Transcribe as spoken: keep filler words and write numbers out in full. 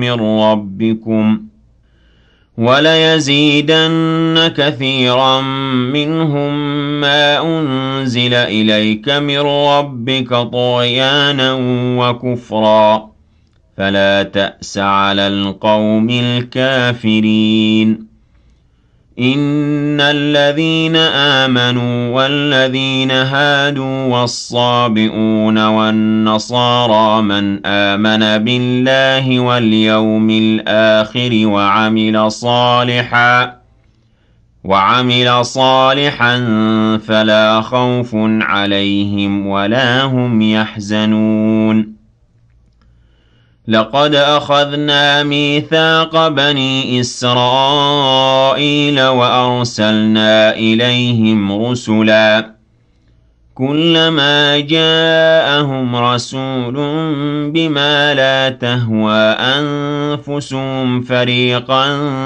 من ربكم وليزيدن كثيرا منهم ما أنزل إليك من ربك طغيانا وكفرا فلا تأس على القوم الكافرين إن الذين آمنوا والذين هادوا والصابئون والنصارى من آمن بالله واليوم الآخر وعمل صالحا وعمل صالحا فلا خوف عليهم ولا هم يحزنون لقد أخذنا ميثاق بني إسرائيل وأرسلنا إليهم رسلا كلما جاءهم رسول بما لا تهوى أنفسهم فريقا